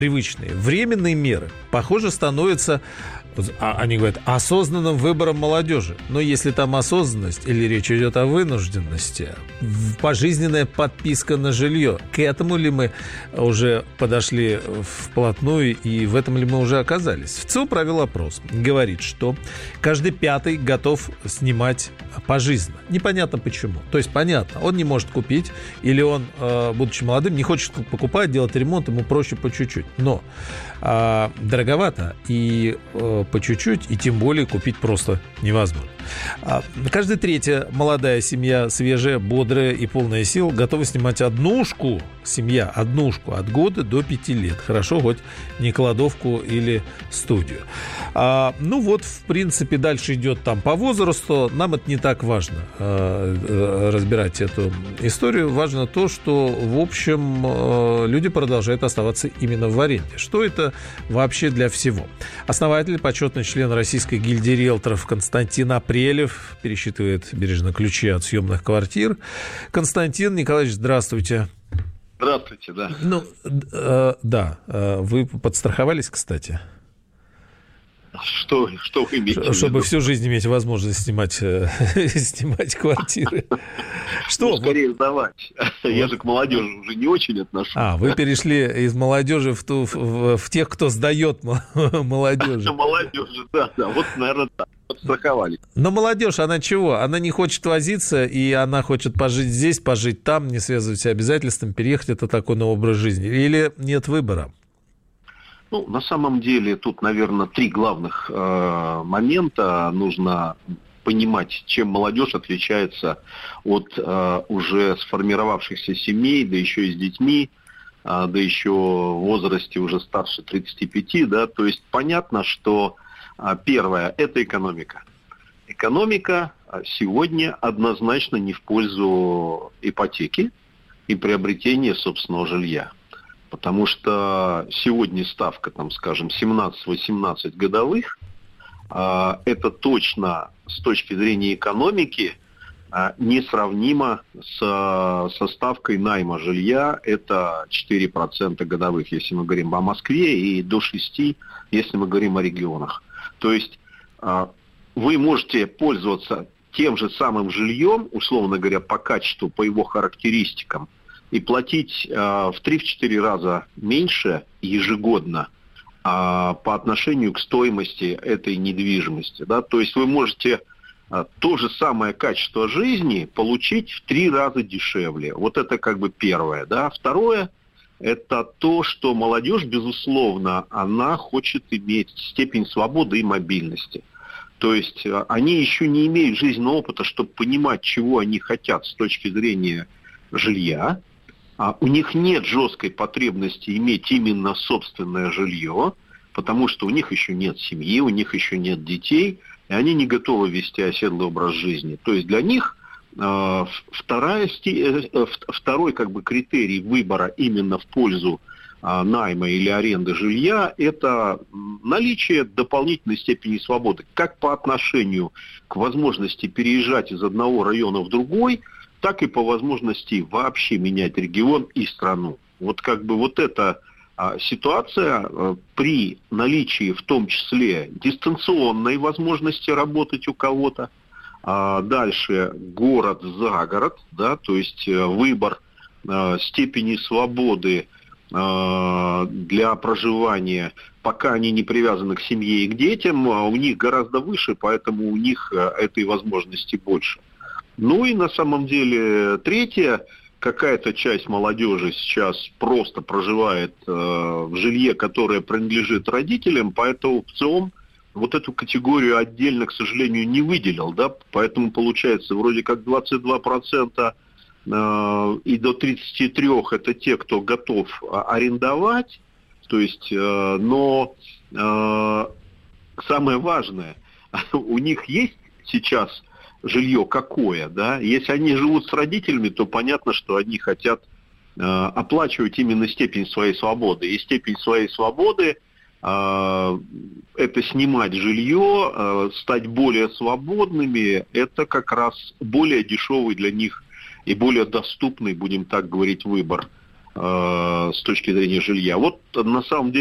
привычные временные меры, похоже, становятся, они говорят, осознанным выбором молодежи. Но если там осознанность или речь идет о вынужденности, пожизненная подписка на жилье, к этому ли мы уже подошли вплотную и в этом ли мы уже оказались? ВЦИО провел опрос. Говорит, что каждый пятый готов снимать пожизненно. Непонятно почему. То есть понятно, он не может купить, или он, будучи молодым, не хочет покупать, делать ремонт, ему проще по чуть-чуть. Но дороговато и по чуть-чуть, и тем более купить просто невозможно. Каждая третья молодая семья, свежая, бодрая и полная сил, готова снимать однушку, от года до 5 лет. Хорошо, хоть не кладовку или студию. В принципе, дальше идет там по возрасту. Нам это не так важно, разбирать эту историю. Важно то, что, в общем, люди продолжают оставаться именно в аренде. Что это вообще для всего? Основатель, почетный член Российской гильдии риэлторов Константин Апрелев пересчитывает бережно ключи от съемных квартир. Константин Николаевич, здравствуйте. Здравствуйте, да. Вы подстраховались, кстати? Что вы имеете в виду? Чтобы всю жизнь иметь возможность снимать квартиры. Что? Скорее сдавать. Я же к молодежи уже не очень отношусь. Вы перешли из молодежи в тех, кто сдает молодежи. Молодежи, да. Вот, наверное, так. Подстраховали. Но молодежь, она чего? Она не хочет возиться, и она хочет пожить здесь, пожить там, не связывать себя обязательством, переехать. Это такой новый образ жизни. Или нет выбора? На самом деле, тут, наверное, 3 главных момента. Нужно понимать, чем молодежь отличается от уже сформировавшихся семей, да еще и с детьми, да еще в возрасте уже старше 35, да. То есть понятно, что первое – это экономика. Экономика сегодня однозначно не в пользу ипотеки и приобретения собственного жилья. Потому что сегодня ставка, 17-18 годовых, это точно с точки зрения экономики несравнимо со ставкой найма жилья, это 4% годовых, если мы говорим о Москве, и до 6%, если мы говорим о регионах. То есть вы можете пользоваться тем же самым жильем, условно говоря, по качеству, по его характеристикам, и платить в 3-4 раза меньше ежегодно по отношению к стоимости этой недвижимости. Да? То есть вы можете то же самое качество жизни получить в 3 раза дешевле. Вот это первое. Да? Второе – это то, что молодежь, безусловно, она хочет иметь степень свободы и мобильности. То есть они еще не имеют жизненного опыта, чтобы понимать, чего они хотят с точки зрения жилья. У них нет жесткой потребности иметь именно собственное жилье, потому что у них еще нет семьи, у них еще нет детей, и они не готовы вести оседлый образ жизни. То есть для них второй критерий выбора именно в пользу найма или аренды жилья – это наличие дополнительной степени свободы, как по отношению к возможности переезжать из одного района в другой, так и по возможности вообще менять регион и страну. Вот эта ситуация при наличии в том числе дистанционной возможности работать у кого-то, дальше город за город, да, то есть выбор степени свободы для проживания, пока они не привязаны к семье и к детям, у них гораздо выше, поэтому у них этой возможности больше. И на самом деле третье, какая-то часть молодежи сейчас просто проживает в жилье, которое принадлежит родителям, поэтому ВЦИОМ вот эту категорию отдельно, к сожалению, не выделил, да, поэтому получается вроде как 22% и до 33% это те, кто готов арендовать, то есть, но самое важное, у них есть сейчас жилье какое, да, если они живут с родителями, то понятно, что они хотят оплачивать именно степень своей свободы, и степень своей свободы это снимать жилье, стать более свободными, это как раз более дешевый для них и более доступный, будем так говорить, выбор с точки зрения жилья. Вот на самом деле